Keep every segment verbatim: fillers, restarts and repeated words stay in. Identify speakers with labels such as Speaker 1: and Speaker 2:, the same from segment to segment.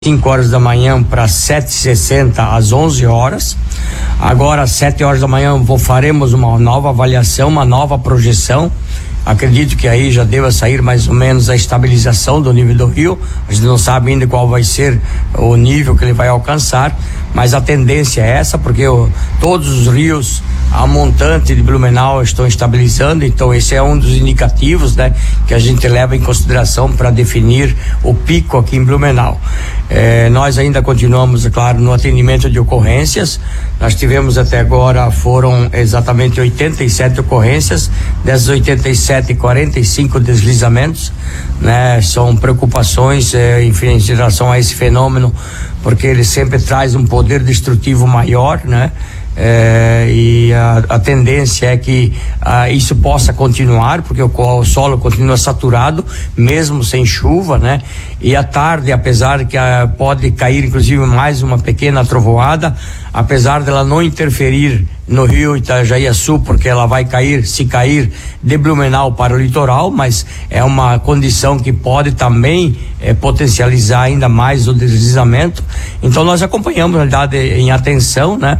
Speaker 1: cinco horas da manhã para sete e sessenta às onze horas. Agora às sete horas da manhã vou, faremos uma nova avaliação, uma nova projeção. Acredito que aí já deva sair mais ou menos a estabilização do nível do rio. A gente não sabe ainda qual vai ser o nível que ele vai alcançar, mas a tendência é essa, porque o, todos os rios a montante de Blumenau estão estabilizando, então esse é um dos indicativos, né, que a gente leva em consideração para definir o pico aqui em Blumenau. É, nós ainda continuamos, é claro, no atendimento de ocorrências. Nós tivemos até agora, foram exatamente oitenta e sete ocorrências, dessas oitenta e sete, quarenta e cinco deslizamentos, né? São preocupações, é, enfim, em relação a esse fenômeno, porque ele sempre traz um poder destrutivo maior, né? É, e a, a tendência é que ah, isso possa continuar, porque o, o solo continua saturado, mesmo sem chuva, né? E à tarde, apesar que ah, pode cair inclusive mais uma pequena trovoada, apesar dela não interferir no rio Itajaí-Açu, porque ela vai cair, se cair, de Blumenau para o litoral, mas é uma condição que pode também eh, potencializar ainda mais o deslizamento. Então nós acompanhamos, na realidade, em atenção, né?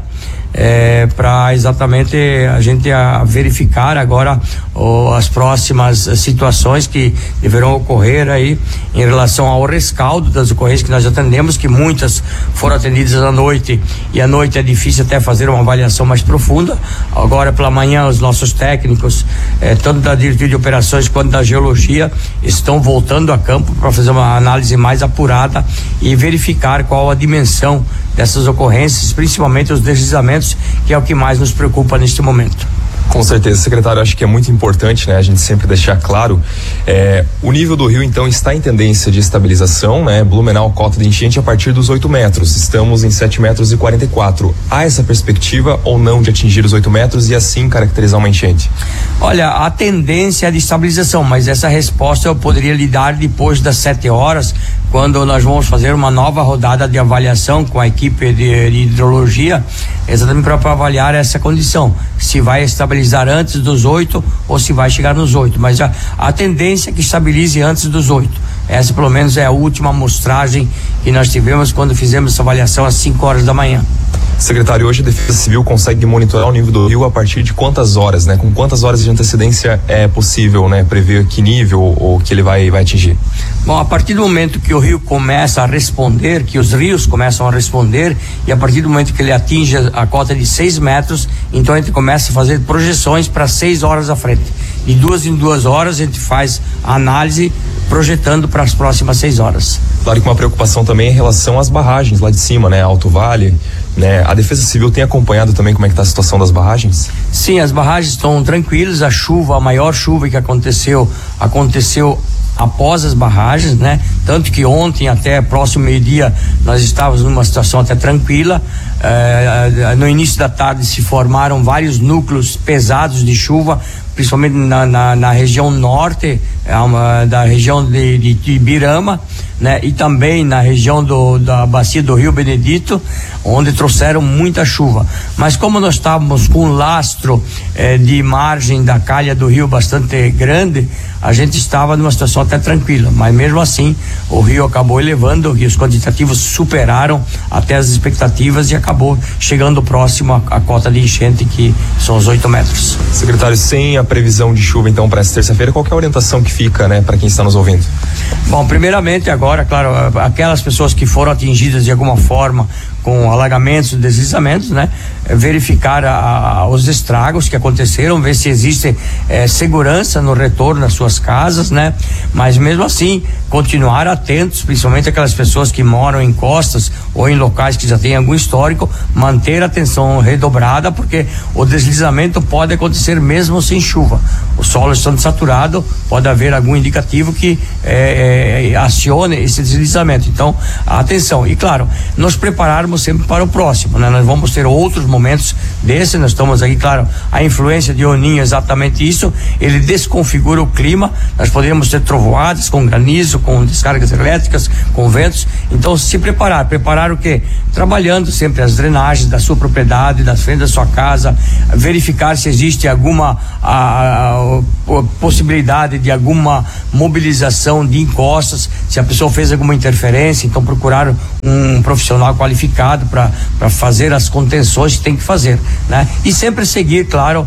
Speaker 1: É, para exatamente a gente a verificar agora oh, as próximas situações que deverão ocorrer aí em relação ao rescaldo das ocorrências que nós atendemos, que muitas foram atendidas à noite, e à noite é difícil até fazer uma avaliação mais profunda. Agora pela manhã os nossos técnicos, eh, tanto da diretoria de operações quanto da geologia, estão voltando a campo para fazer uma análise mais apurada e verificar qual a dimensão dessas ocorrências, principalmente os deslizamentos, que é o que mais nos preocupa neste momento.
Speaker 2: Com certeza, secretário, acho que é muito importante, né, a gente sempre deixar claro, é, o nível do rio então está em tendência de estabilização, né? Blumenau, cota de enchente a partir dos oito metros, estamos em sete metros e quarenta e quatro. Há essa perspectiva ou não de atingir os oito metros e assim caracterizar uma enchente?
Speaker 1: Olha, a tendência é de estabilização, mas essa resposta eu poderia lhe dar depois das sete horas, quando nós vamos fazer uma nova rodada de avaliação com a equipe de, de hidrologia, exatamente para avaliar essa condição, se vai estabilizar antes dos oito ou se vai chegar nos oito, mas a, a tendência é que estabilize antes dos oito. Essa pelo menos é a última amostragem que nós tivemos quando fizemos essa avaliação às cinco horas da manhã.
Speaker 2: Secretário, hoje a Defesa Civil consegue monitorar o nível do rio a partir de quantas horas, né? Com quantas horas de antecedência é possível, né, prever que nível ou que ele vai, vai atingir?
Speaker 1: Bom, a partir do momento que o rio começa a responder, que os rios começam a responder, e a partir do momento que ele atinge a cota de seis metros, então a gente começa a fazer projeções para seis horas à frente. De duas em duas horas a gente faz a análise projetando para as próximas seis horas.
Speaker 2: Claro que uma preocupação também em relação às barragens lá de cima, né? Alto Vale, né? A Defesa Civil tem acompanhado também como é que está a situação das barragens?
Speaker 1: Sim, as barragens estão tranquilas. A chuva, a maior chuva que aconteceu, aconteceu após as barragens, né? Tanto que ontem até próximo meio-dia nós estávamos numa situação até tranquila. Eh, no início da tarde se formaram vários núcleos pesados de chuva, principalmente na, na, na região norte, é uma, da região de, de, de Ibirama, né? E também na região do, da bacia do Rio Benedito, onde trouxeram muita chuva. Mas como nós estávamos com um lastro eh, de margem da calha do rio bastante grande, a gente estava numa situação até tranquila, mas mesmo assim o rio acabou elevando e os quantitativos superaram até as expectativas e acabou chegando próximo à, à cota de enchente, que são os oito metros.
Speaker 2: Secretário, sem a previsão de chuva então para essa terça-feira, qual que é a orientação que fica, né, para quem está nos ouvindo?
Speaker 1: Bom, primeiramente agora, claro, aquelas pessoas que foram atingidas de alguma forma com alagamentos, deslizamentos, né? Verificar a, a, os estragos que aconteceram, ver se existe eh, segurança no retorno às suas casas, né? Mas mesmo assim, continuar atentos, principalmente aquelas pessoas que moram em costas ou em locais que já têm algum histórico, manter a atenção redobrada, porque o deslizamento pode acontecer mesmo sem chuva. O solo estando saturado, pode haver algum indicativo que eh, eh, acione esse deslizamento. Então, atenção. E claro, nos prepararmos prepararmos sempre para o próximo, né? Nós vamos ter outros momentos desses, nós estamos aí, claro, a influência de El Niño é exatamente isso, ele desconfigura o clima, nós poderíamos ter trovoadas com granizo, com descargas elétricas, com ventos, então se preparar, preparar o quê? Trabalhando sempre as drenagens da sua propriedade, da frente da sua casa, verificar se existe alguma a, a, a possibilidade de alguma mobilização de encostas, se a pessoa fez alguma interferência, então procurar um profissional qualificado para para fazer as contenções que tem que fazer, né? E sempre seguir, claro,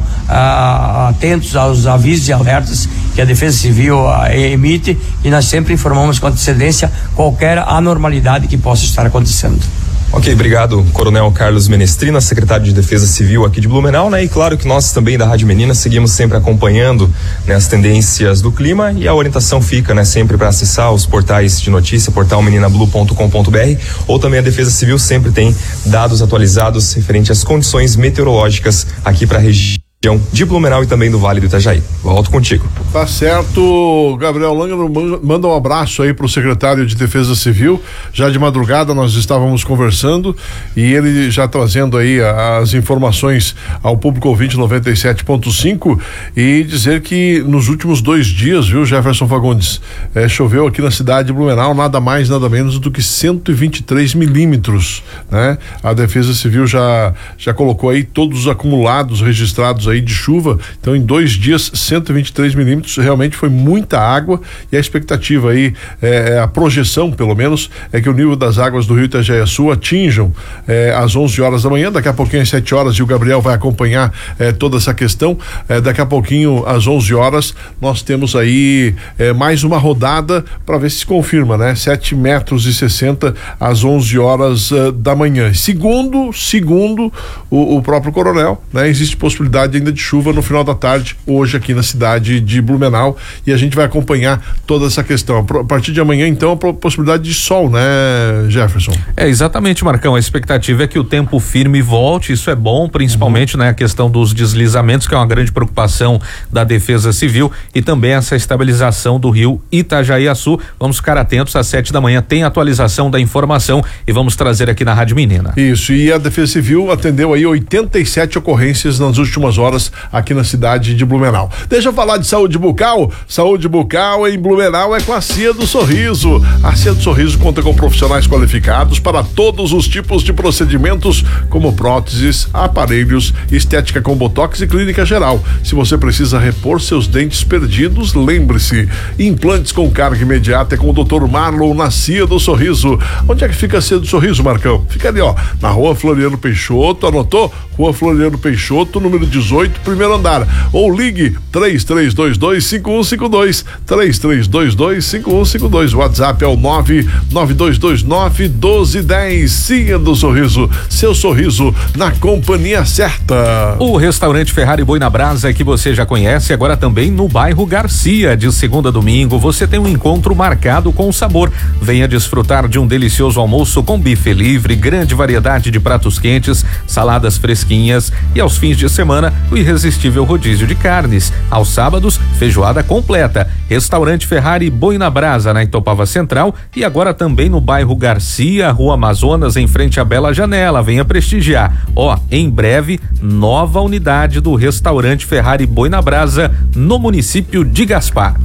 Speaker 1: ah, atentos aos avisos e alertas que a Defesa Civil ah, emite, e nós sempre informamos com antecedência qualquer anormalidade que possa estar acontecendo.
Speaker 2: Ok, obrigado, Coronel Carlos Menestrina, secretário de Defesa Civil aqui de Blumenau, né? E claro que nós também da Rádio Menina seguimos sempre acompanhando, né, as tendências do clima, e a orientação fica, né, sempre para acessar os portais de notícia, portal menina blue ponto com ponto br, ou também a Defesa Civil sempre tem dados atualizados referente às condições meteorológicas aqui para a região de Blumenau e também do Vale do Itajaí. Volto contigo.
Speaker 3: Tá certo, Gabriel Langano, manda um abraço aí pro secretário de Defesa Civil. Já de madrugada nós estávamos conversando e ele já trazendo aí as informações ao público ouvinte noventa e sete ponto cinco, e dizer que nos últimos dois dias, viu, Jefferson Fagundes, é, choveu aqui na cidade de Blumenau nada mais, nada menos do que cento e vinte e três milímetros, né? A Defesa Civil já já colocou aí todos os acumulados registrados aí de chuva, então em dois dias cento e vinte e três milímetros, realmente foi muita água, e a expectativa aí, é, a projeção pelo menos, é que o nível das águas do rio Itajaí-Açu atinjam é, às onze horas da manhã, daqui a pouquinho às sete horas, e o Gabriel vai acompanhar é, toda essa questão, é, daqui a pouquinho às onze horas nós temos aí é, mais uma rodada para ver se se confirma, né? sete metros e sessenta às onze horas uh, da manhã. Segundo, segundo o, o próprio coronel, né? Existe possibilidade ainda de chuva no final da tarde, hoje aqui na cidade de Blumenau, e a gente vai acompanhar toda essa questão. A partir de amanhã, então, a possibilidade de sol, né, Jefferson?
Speaker 4: É, exatamente, Marcão. A expectativa é que o tempo firme volte, isso é bom, principalmente, uhum, né, a questão dos deslizamentos, que é uma grande preocupação da Defesa Civil, e também essa estabilização do rio Itajaí-Açu. Vamos ficar atentos, às sete da manhã tem atualização da informação e vamos trazer aqui na Rádio Menina.
Speaker 3: Isso, e a Defesa Civil atendeu aí oitenta e sete ocorrências nas últimas horas aqui na cidade de Blumenau. Deixa eu falar de saúde bucal. Saúde bucal em Blumenau é com a Cia do Sorriso. A Cia do Sorriso conta com profissionais qualificados para todos os tipos de procedimentos, como próteses, aparelhos, estética com botox e clínica geral. Se você precisa repor seus dentes perdidos, lembre-se, implantes com carga imediata é com o doutor Marlon na Cia do Sorriso. Onde é que fica a Cia do Sorriso, Marcão? Fica ali, ó, na rua Floriano Peixoto, anotou? Rua Floriano Peixoto, número dezoito, primeiro andar, ou ligue três três dois dois cinco um cinco dois, três três dois dois cinco um cinco dois, o WhatsApp é o nove nove dois dois nove um dois um zero. Cia do Sorriso, seu sorriso na companhia certa.
Speaker 4: O restaurante Ferrari Boi na Brasa, que você já conhece, agora também no bairro Garcia. De segunda a domingo você tem um encontro marcado com o sabor. Venha desfrutar de um delicioso almoço com buffet livre, grande variedade de pratos quentes, saladas fresquinhas, e aos fins de semana o irresistível rodízio de carnes. Aos sábados, feijoada completa. Restaurante Ferrari Boi na Brasa, na Itopava Central, e agora também no bairro Garcia, Rua Amazonas, em frente à Bela Janela. Venha prestigiar. Ó, em breve, nova unidade do restaurante Ferrari Boi na Brasa, no município de Gaspar.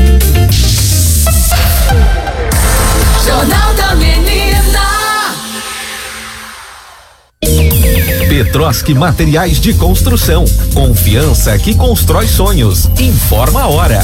Speaker 5: Jornal da Menina.
Speaker 6: Petroski Materiais de Construção. Confiança que constrói sonhos. Informa a hora.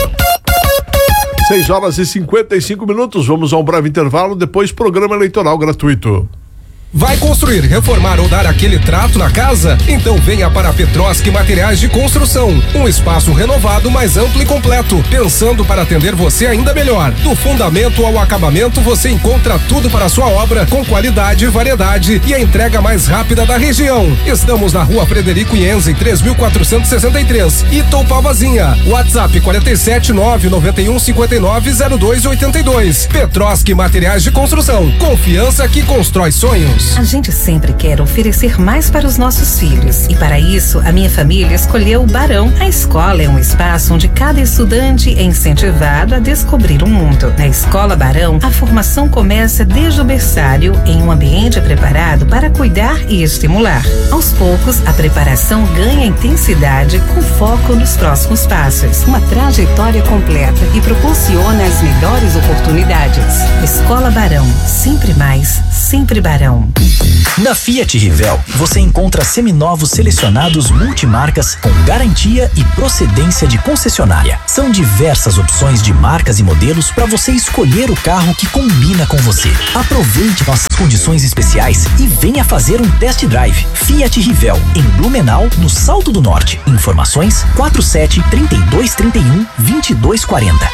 Speaker 3: seis horas e cinquenta e cinco minutos. Vamos a um breve intervalo, depois programa eleitoral gratuito.
Speaker 7: Vai construir, reformar ou dar aquele trato na casa? Então venha para a Petroski Materiais de Construção. Um espaço renovado, mais amplo e completo, pensando para atender você ainda melhor. Do fundamento ao acabamento, você encontra tudo para a sua obra, com qualidade, variedade e a entrega mais rápida da região. Estamos na Rua Frederico Ienzi, três mil quatrocentos e sessenta e três, Itopavazinha. WhatsApp quarenta e sete, nove nove um, cinquenta e nove, zero dois oitenta e dois. Petroski Materiais de Construção. Confiança que constrói sonhos.
Speaker 5: anos. A gente sempre quer oferecer mais para os nossos filhos. E para isso, a minha família escolheu o Barão. A escola é um espaço onde cada estudante é incentivado a descobrir o mundo. Na Escola Barão, a formação começa desde o berçário em um ambiente preparado para cuidar e estimular. Aos poucos, a preparação ganha intensidade com foco nos próximos passos. Uma trajetória completa e proporciona as melhores oportunidades. Escola Barão, sempre mais, sempre Barão.
Speaker 8: Na Fiat Rivel, você encontra seminovos selecionados multimarcas com garantia e procedência de concessionária. São diversas opções de marcas e modelos para você escolher o carro que combina com você. Aproveite nossas condições especiais e venha fazer um test drive. Fiat Rivel, em Blumenau, no Salto do Norte. Informações quatro sete, trinta e dois, trinta e um, vinte e dois, quarenta.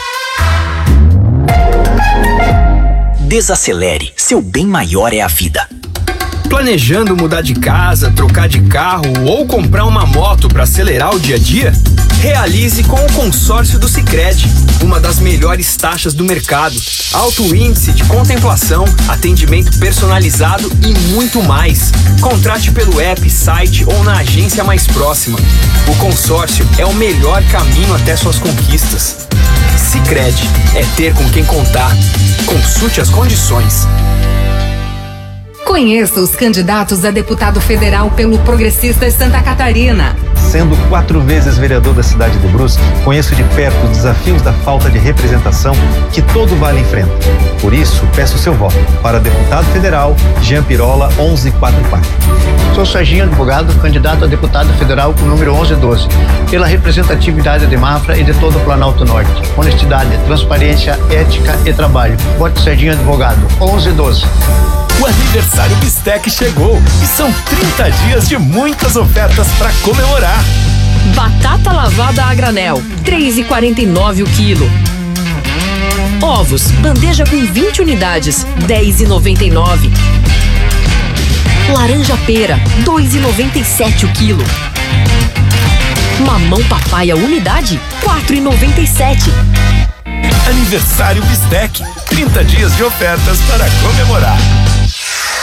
Speaker 8: Desacelere, seu bem maior é a vida.
Speaker 9: Planejando mudar de casa, trocar de carro ou comprar uma moto para acelerar o dia a dia? Realize com o consórcio do Sicredi, uma das melhores taxas do mercado, alto índice de contemplação, atendimento personalizado e muito mais. Contrate pelo app, site ou na agência mais próxima. O consórcio é o melhor caminho até suas conquistas. Sicredi é ter com quem contar. Consulte as condições.
Speaker 10: Conheça os candidatos a deputado federal pelo Progressistas Santa Catarina.
Speaker 11: Sendo quatro vezes vereador da cidade de Brusque, conheço de perto os desafios da falta de representação que todo vale enfrenta. Por isso, peço seu voto para deputado federal Jean Pirola onze quarenta e quatro.
Speaker 12: Sou Serginho Advogado, candidato a deputado federal com o número onze doze, pela representatividade de Mafra e de todo o Planalto Norte. Honestidade, transparência, ética e trabalho. Vote Serginho Advogado, onze doze.
Speaker 6: O aniversário Bistec chegou e são trinta dias de muitas ofertas para comemorar.
Speaker 13: Batata lavada a granel, três reais e quarenta e nove o quilo. Ovos, bandeja com vinte unidades, dez reais e noventa e nove. Laranja pera, dois reais e noventa e sete o quilo. Mamão papaya unidade, quatro reais e noventa e sete.
Speaker 6: Aniversário Bistec, trinta dias de ofertas para comemorar.